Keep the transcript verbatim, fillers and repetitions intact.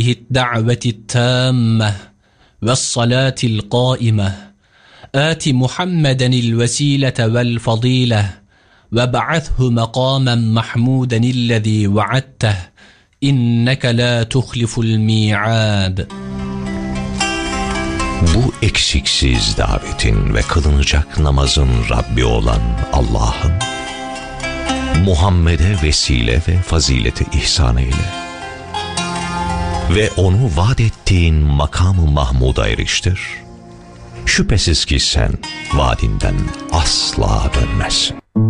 الدعوة التامة والصلاة القائمة آت محمدا الوسيلة والفضيلة وابعثه مقاما محمودا الذي وعدته إنك لا تخلف الميعاد. Bu eksiksiz davetin ve kılınacak namazın Rabbi olan Allah'ım, Muhammed'e vesile ve fazileti ihsan eyle ve onu vaat ettiğin makamı Mahmud'a eriştir. Şüphesiz ki sen vaadinden asla dönmezsin.